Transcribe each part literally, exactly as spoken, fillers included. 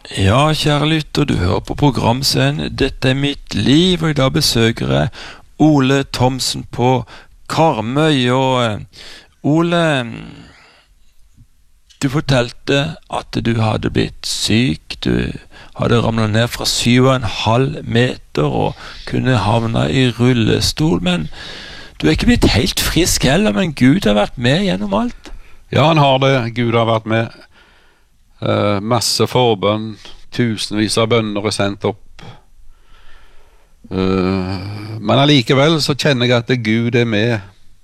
Ja, kjære lytter, du hører på programserien Dette er mitt liv, og i dag besøker jeg Ole Thomsen på Karmøy. Og eh, Ole, du fortalte at du hadde blitt syk, du hadde ramlet ned fra syv og en halv meter og kunne havne i rullestol, men du er ikke blitt helt frisk heller, men Gud har vært med gjennom alt. Ja, han har det. Gud har vært med. Uh, masse forbønn, tusenvis av bønner er sendt opp. Uh, men allikevel så kjenner jeg at Gud er med.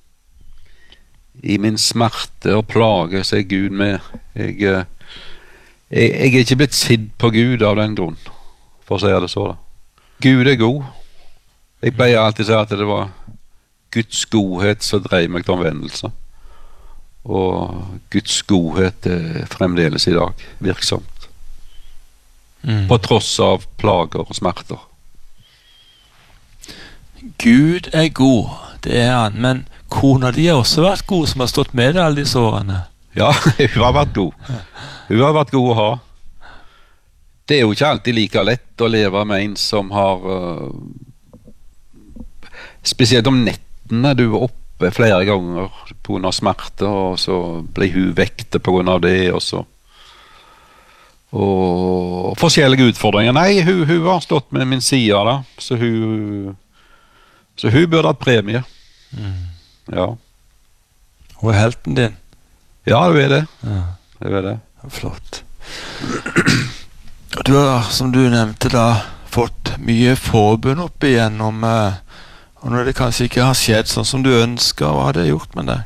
I min smerte og plage så er Gud med. Jeg, uh, jeg, jeg er ikke blitt sidd på Gud av den grunn, for å si det så da. Gud er god. Jeg pleier alltid å si at det var Guds godhet som drev meg til omvendelse. Og Guds godhet er fremdeles i dag virksomt, mm. på tross av plager og smerter. Gud er god, det er han, men kona di har også vært god, som har stått med deg alle disse årene. Ja, hun har vært god. Hun har vært god å ha. Det er jo ikke alltid like lett å leve med en som har uh, spesielt om nettene du er oppe flere ganger på grunn av smerte, og så blir hun vekte på grunn av det, og så og forskjellige utfordringer. Nei, hun, hun har stått med min side da, så hun så hun burde hatt premie. Mm. Ja. Hun er helten din. Ja, du er det. Ja. Du er det. Flott. Du har, som du nevnte da, fått mye forbund opp igjennom eh, og når det kanskje ikke har skjedd sånn som du ønsker, hva har det gjort med deg?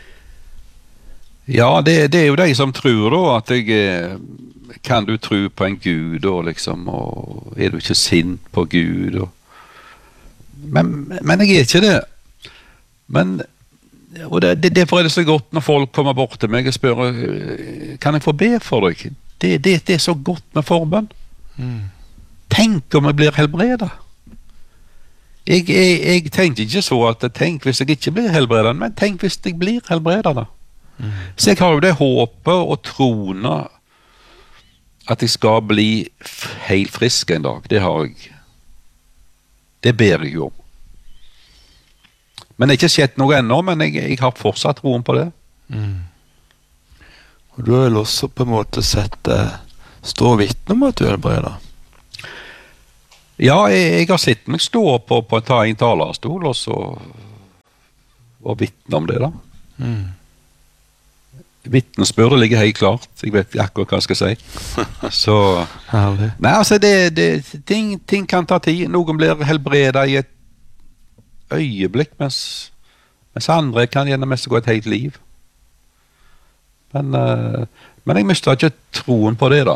Ja, det, det er jo de som tror da, at jeg kan du tro på en Gud, og liksom, og er du ikke sint på Gud, og men, men jeg er ikke det. Men, og det, det, derfor er det så godt når folk kommer bort til meg og spør, kan jeg få be for deg? Det, det, det er så godt med forbønn. Mm. Tenk om jeg blir helbredet. Jeg, jeg, jeg tenkte ikke så at tenk hvis jeg ikke blir helbredet, men tenk hvis jeg blir helbredet da. Mm. Så jeg har jo det håpet og troende at jeg skal bli helt frisk en dag. Det har jeg. Det ber jeg jo om. Men det er ikke skjedd noe ennå, men jeg, jeg har fortsatt troen på det. Mm. Og du har vel også på en måte sett eh, stå og vitne om at du er helbredet? Ja, jeg, jeg har sett meg stå på, på ta en talerstol og så og vitne om det da. Mm. Vittnesbyrdet ligger helt klart. Jeg vet akkurat hva jeg skal si. Så, herlig. Nei, altså, det, det, ting, ting kan ta tid. Noen blir helbredet i et øyeblikk, mens, mens andre kan gjennom mest gå et helt liv. Men, uh, men jeg mister ikke troen på det da.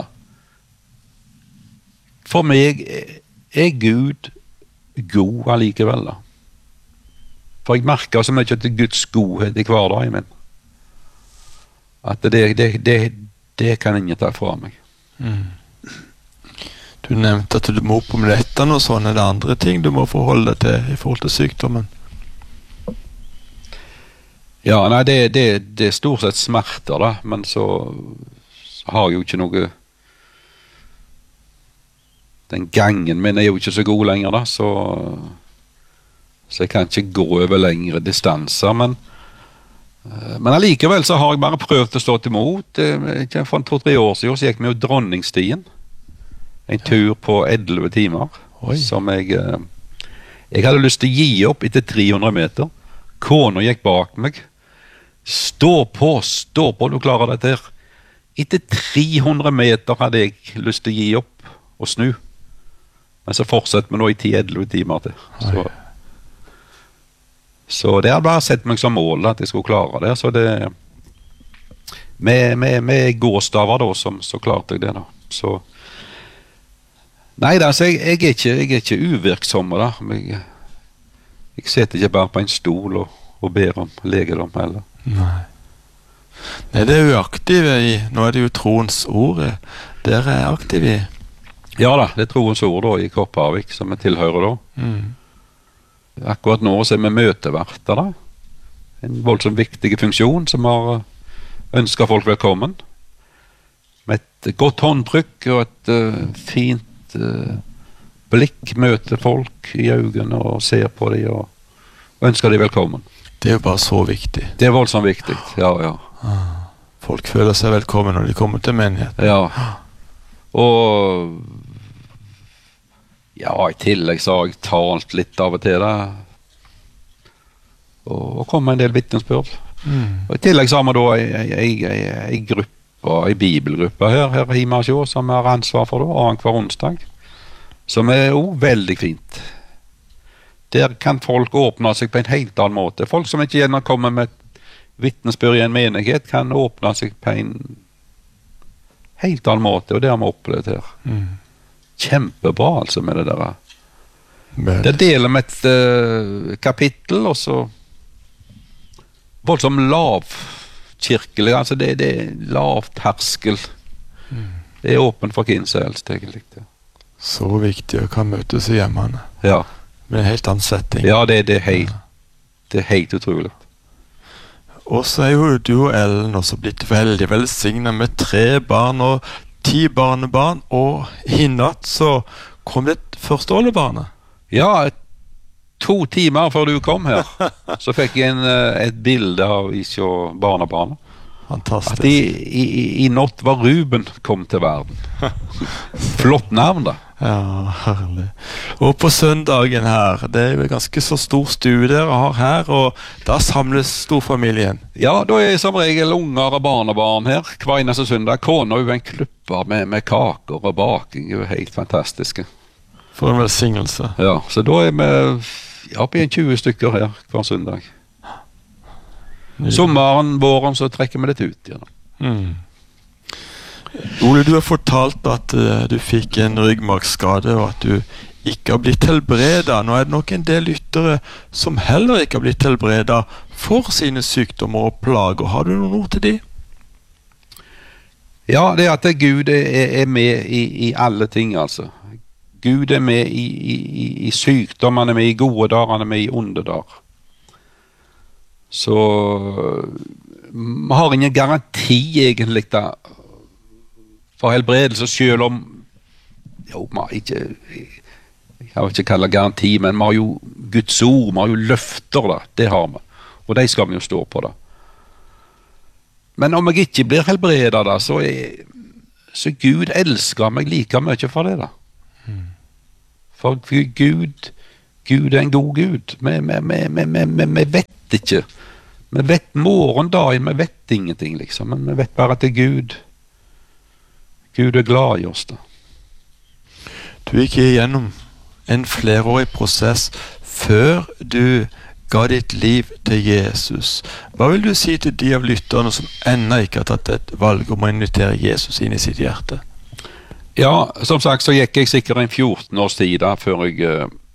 For meg er Gud god allikevel da. For jeg merker så mye til Guds godhet i hverdagen min. At det, det, det, det kan ingen ta fra meg. Mm. Du nevnte at du må opp om nettene og sånn. Er det andre ting du må forholde deg til i forhold til sykdommen? Ja, nei, det, det, det er stort sett smerter da, men så, så har jeg jo ikke noe. Den gangen min er jo ikke så god lenger da, så, så jeg kan ikke gå over lengre distanser, men men allikevel så har jeg bare prøvd å stå til imot. For to-tre år siden så gikk vi jo Dronningstien, en tur på elleve timer. Oi. Som jeg jeg hadde lyst til å gi opp etter tre hundre meter. Kona gikk bak meg. Stå på, stå på, du klarer dette her. Etter tre hundre meter hadde jeg lyst til å gi opp og snu. Men så fortsetter vi nå i ti elleve timer til. Så, så det har bare sett meg som mål at jeg skulle klare det. Så det med, med, med gåstaver da, som, så klarte jeg det da. Så nei da, så jeg, jeg, er ikke, jeg er ikke uvirksom da. Jeg, jeg sitter ikke bare på en stol og, og ber om legedom heller. Nei. Nei, det er jo aktive i, nå er det jo troens ord dere er aktive i. Ja da, det er troens ord da i Kopervik som jeg tilhører da. Mm. Akkurat nå så er vi møteverter da. En voldsomt viktig funksjon som har ønsket folk velkommen. med et godt håndtrykk og et uh, fint uh, blikk møter folk i øynene og ser på dem og ønsker dem velkommen. Det er jo bare så viktig. Det er voldsomt viktig, ja, ja. Folk føler seg velkommen når de kommer til menighet. Ja, og ja, i tillegg så har jeg talt litt av og til da, og, og kom med en del vittnesbyrd. Mm. Og i tillegg så har vi da en gruppe, en bibelgruppe her, her hjemme hos oss, som vi har ansvar for da, annen hver onsdag, som er jo veldig fint. Der kan folk åpne seg på en helt annen måte. Folk som ikke gjerne kommer med et vittnesbyrd i en menighet, kan åpne seg på en helt annen måte, og det har vi opplevd her. Mm. Kjempebra, altså, med det der. Men. Det deler med et uh, kapittel, og så voldsomt lavkirkelig, altså det, det er lavterskel. Mm. Det er åpent for hvem som helst, egentlig. Så viktig å kan møtes i hjemmene. Ja. Med en helt annen setting. Ja, det, det, er helt, det er helt utrolig. Og så er jo du og Ellen også blitt veldig velsignet med tre barn og ti barnebarn, og i natt så kom det et første oldebarnet. Ja, to timer før du kom her, så fikk jeg en, et bilde av ikke barnebarnet. Fantastisk. At i, i, i natt var Ruben kom til verden. Flott navn da. Ja, herlig. Og på søndagen her, det er jo en ganske så stor stue dere har her, og da samles storfamilien. Ja, da er som regel unger og barnebarn her, hver eneste søndag. Kona er jo en klubber med, med kaker og baking, det er jo helt fantastiske. For en velsignelse. Ja, så da er vi oppe i en tjue stykker her hver søndag. Sommeren, våren, så trekker vi det ut igjen. Mm. Ole, du har fortalt at uh, du fikk en ryggmargsskade, og at du ikke har blitt helbredet. Nå er det nok en del lyttere som heller ikke har blitt helbredet for sine sykdommer og plager. Har du noen ord til de? Ja, det er at Gud er, er med i, i alle ting, altså. Gud er med i, i, i sykdom, han er med i gode dager, han er med i onde dager. Så vi har ingen garanti egentlig da, for helbredelse, selv om jo, vi har ikke jeg har ikke kallet garanti, men vi har jo Guds ord, vi har jo løfter da, det har vi, og de skal vi jo stå på da. Men om jeg ikke blir helbredet da, så er så Gud elsker meg like mye for det da. Mm. For Gud Gud er en god Gud. Vi, vi, vi, vi, vi, vi vet ikke. Vi vet morgendagen, vi vet ingenting liksom, men vi vet bare at det er Gud. Gud er glad i oss da. Du gikk igjennom en flerårig prosess før du ga ditt liv til Jesus. Hva vil du si til de av lytterne som ennå ikke har tatt et valg om å invitere Jesus inn i sitt hjerte? Ja, som sagt så gikk jeg sikkert en fjorten års tid da, før jeg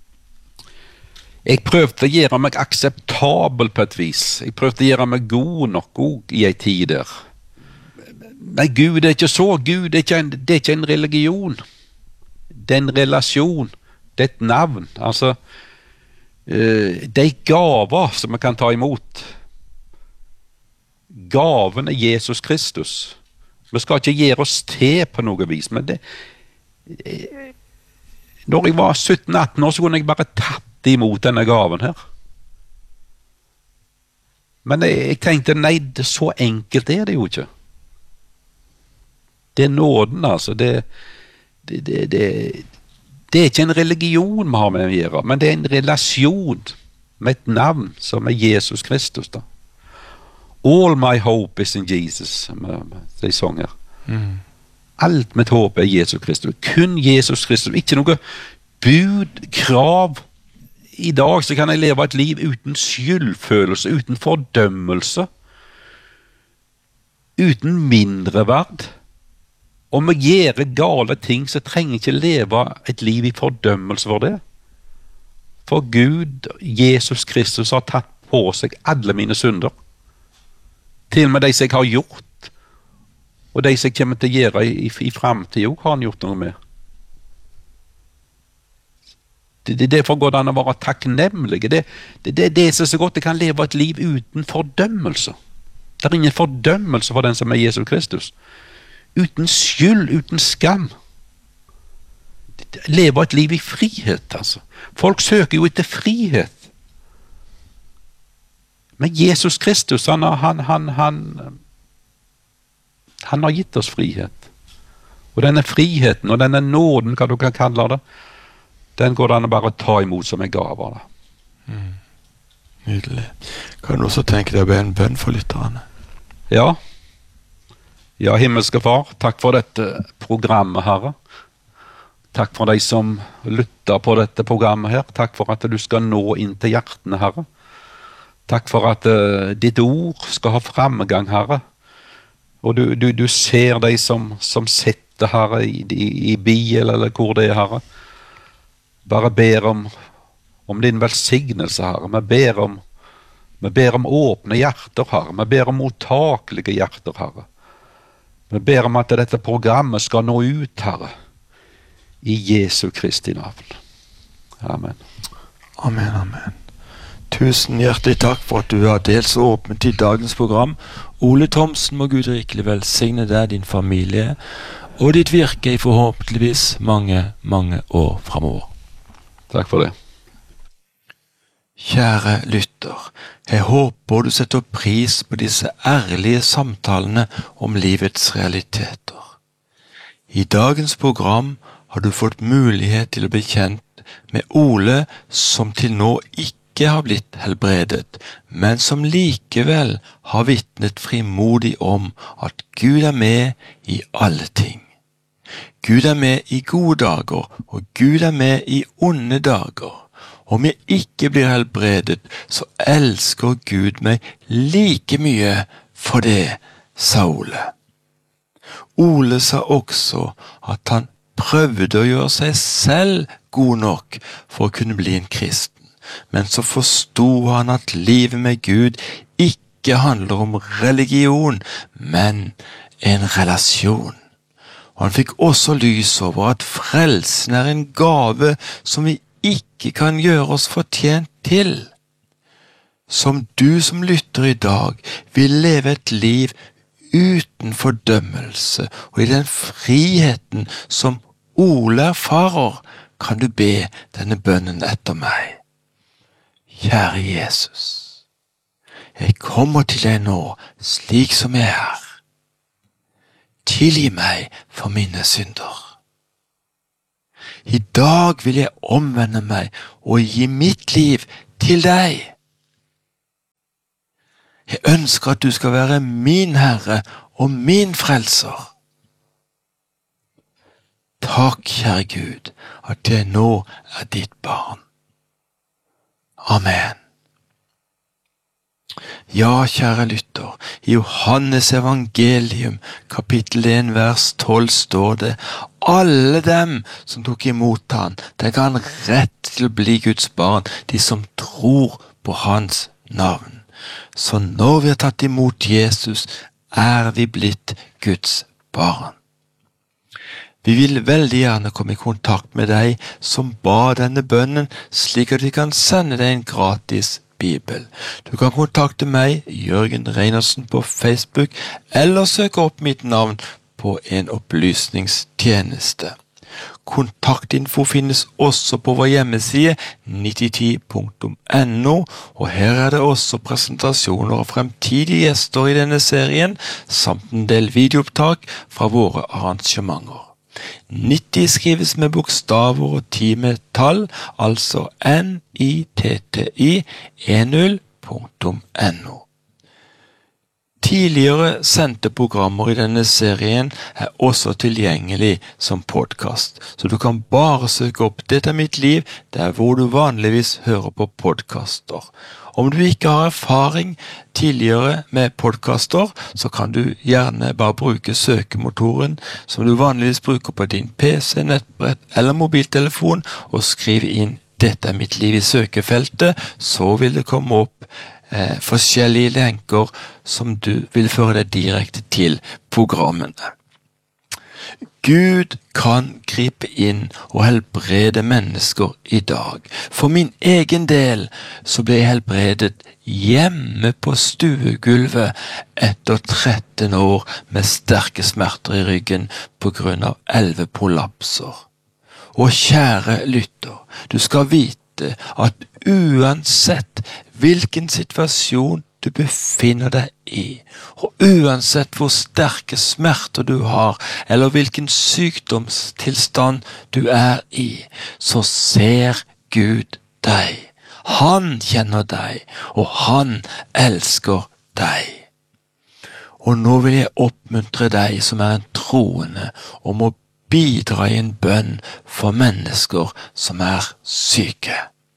jeg prøvde å gjøre meg akseptabel på et vis. Jeg prøvde å gjøre meg god nok god i en tid der. Men Gud er ikke så. Gud er ikke en, det er ikke en religion. Det er en relasjon. Det er et navn. Altså, uh, det er gaver som vi kan ta imot. Gaven er Jesus Kristus. Vi skal ikke gjøre oss til på noe vis, men det uh, når jeg var sytten atten år, så kunne jeg bare tatt imot denne gaven her. Men jeg, jeg tenkte, nei, det, så enkelt er det jo ikke. Det er nåden, altså. Det, det, det, det, det er ikke en religion vi har med å gjøre, men det er en relasjon med et navn som er Jesus Kristus da. All my hope is in Jesus, med, med de sanger. Mm. Alt mitt håp er Jesus Kristus. Kun Jesus Kristus. Ikke noe bud, krav. I dag så kan jeg leve et liv uten skyldfølelse, uten fordømmelse, uten mindreverd. Om jeg gjør gale ting, så trenger jeg ikke leve et liv i fordømmelse for det. For Gud, Jesus Kristus, har tatt på seg alle mine synder. Til og med de som jeg har gjort, og de som jeg kommer til å gjøre i, i, i fremtiden, har han gjort noe med. Det, det, derfor går det an å være takknemlige. Det, det, det, det er så godt jeg kan leve et liv uten fordømmelse. Det er ingen fordømmelse for den som er Jesus Kristus. uten skyld, uten skam. Lever et liv i frihet, altså. Folk søker jo etter frihet. Men Jesus Kristus, han, han, han, han, han har gitt oss frihet. Og denne friheten, og denne nåden, hva du kan kalle det, den går det an å bare ta imot som en gave. Mm. Nydelig. Kan du også tenke deg å be en bønn for lytterne? Ja. Ja, himmelske Far, takk for dette programmet, Herre. Takk for de som lytter på dette programmet her. Takk for at du skal nå inn til hjertene, Herre. Takk for at uh, ditt ord skal ha fremgang, Herre. Og du, du, du ser de som, som sitter, Herre, i, i, i bil eller hvor det er, Herre. Bare ber om, om din velsignelse, Herre. Vi ber om, vi ber om åpne hjerter, Herre. Vi ber om mottakelige hjerter, Herre. Vi ber om at dette programmet skal nå ut, Herre. I Jesu Kristi navn. Amen. Amen, amen. Tusen hjertelig takk for at du har delt så åpent i dagens program. Ole Thomsen, må Gud rikelig velsigne deg, din familie, og ditt virke i forhåpentligvis mange, mange år fremover. Takk for det. Kjære lytter, jeg håper du setter pris på disse ærlige samtalene om livets realiteter. I dagens program har du fått mulighet til å bli kjent med Ole, som til nå ikke har blitt helbredet, men som likevel har vitnet frimodig om at Gud er med i alle ting. Gud er med i gode dager, og Gud er med i onde dager. Om jeg ikke blir helbredet, så elsker Gud meg like mye for det, sa Ole. Ole sa også at han prøvde å gjøre seg selv god nok for å kunne bli en kristen. Men så forstod han at livet med Gud ikke handler om religion, men en relasjon. Og han fikk også lys over at frelsen er en gave som vi ikke kan gjøre oss fortjent til. Som du som lytter i dag vil leve et liv uten fordømmelse, og i den friheten som Ole erfarer, kan du be denne bønnen etter meg. Kjære Jesus, jeg kommer til deg nå slik som jeg er. Tilgi meg for mine synder. I dag vil jeg omvende meg og gi mitt liv til deg. Jeg ønsker at du skal være min Herre og min frelser. Takk, kjære Gud, at jeg nå er ditt barn. Amen. Ja, kjære lytter, i Johannes evangelium, kapittel en, vers tolv står det: alle dem som tok imot han, den ga han rett til å bli Guds barn, de som tror på hans navn. Så når vi har tatt imot Jesus, er vi blitt Guds barn. Vi vil veldig gjerne komme i kontakt med deg som ba denne bønnen, slik at vi kan sende deg en gratis bibel. Du kan kontakte meg, Jørgen Reinersen, på Facebook, eller søke opp mitt navn på en opplysningstjeneste. Kontaktinfo finnes også på vår hjemmeside nitti ti punktum no, og her er det også presentasjoner av fremtidige gjester i denne serien, samt en del videoopptak fra våre arrangementer. nitti skrives med bokstaver og ti med tall, altså N I T T I ti punktum no. Tidligere sendte programmer i denne serien er også tilgjengelig som podcast, så du kan bare søke opp Dette er mitt liv, der hvor du vanligvis hører på podcaster. Om du ikke har erfaring tidligere med podcaster, så kan du gjerne bare bruke søkemotoren som du vanligvis bruker på din P C, nettbrett eller mobiltelefon, og skrive inn Dette er mitt liv i søkefeltet, så vil det komme opp eh, forskjellige lenker som du vil føre deg direkte til programmene. Gud kan gripe inn og helbrede mennesker i dag. For min egen del så ble jeg helbredet hjemme på stuegulvet etter tretten år med sterke smerter i ryggen på grunn av elleve prolapser. Og kjære lytter, du skal vite at uansett hvilken situasjon du befinner deg i, og uansett hvor sterke smerter du har, eller hvilken sykdomstilstand du er i, så ser Gud deg. Han kjenner deg, og han elsker deg. Og nå vil jeg oppmuntre deg som er en troende om å bidra i en bønn for mennesker som er syke.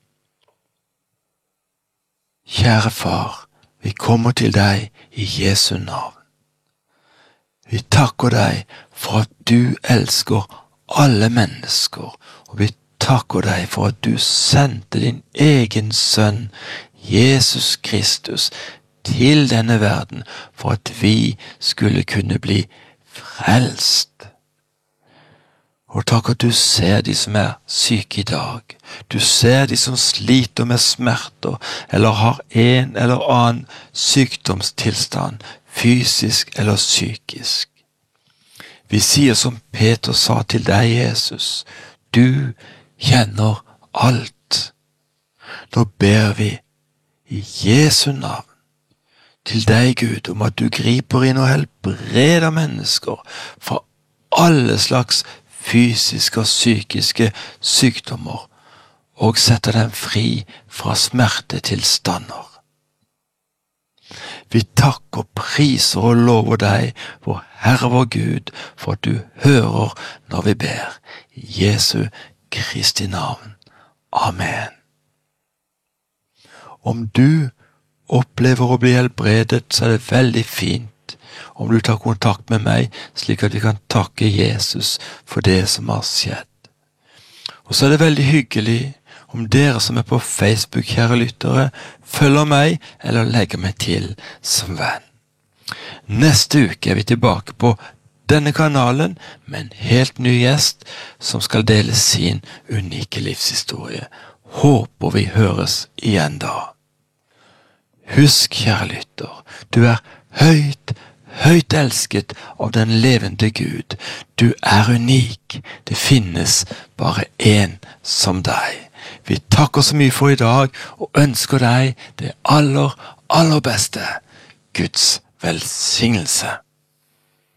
Kjære far, vi kommer til deg i Jesu navn. Vi takker deg for at du elsker alle mennesker, og vi takker deg for at du sendte din egen sønn, Jesus Kristus, til denne verden for at vi skulle kunne bli frelst. Og takk at du ser de som er syke i dag. Du ser de som sliter med smerter, eller har en eller annen sykdomstilstand, fysisk eller psykisk. Vi sier som Peter sa til deg, Jesus, du kjenner alt. Nå ber vi i Jesu navn til deg, Gud, om at du griper inn og helbreder mennesker fra alle slags fysiske og psykiske sykdommer, og setter dem fri fra smertetilstander. Vi takker, priser og lover deg, vår Herre vår Gud, for at du hører når vi ber. I Jesu Kristi navn. Amen. Om du opplever å bli helbredet, så er det veldig fint om du tar kontakt med meg, slik at vi kan takke Jesus for det som har skjedd. Og så er det veldig hyggelig om dere som er på Facebook, kjære lyttere, følger meg eller legger meg til som venn. Neste uke er vi tilbake på denne kanalen med en helt ny gjest som skal dele sin unike livshistorie. Håper vi høres igjen da. Husk, kjære lytter, du er høyt, høyt elsket av den levende Gud. Du er unik. Det finnes bare en som deg. Vi takker så mye for i dag, og ønsker deg det aller, aller beste. Guds velsignelse.